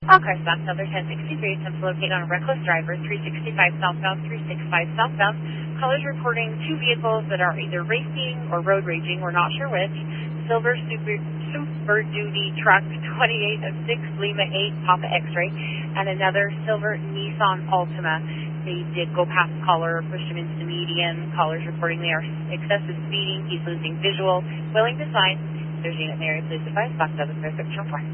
All cars box number 1063 attempts to locate on a reckless driver, 365 southbound, 365 southbound. Callers reporting two vehicles that are either racing or road raging, we're not sure which. Silver Super Duty truck 28 of 6 Lima 8 Papa X-ray, and another silver Nissan Altima. They did go past the caller, pushed him into the median. Callers reporting they are excessive speeding. He's losing visual. Willing to sign. There's unit Mary, please advise. Box 7 4.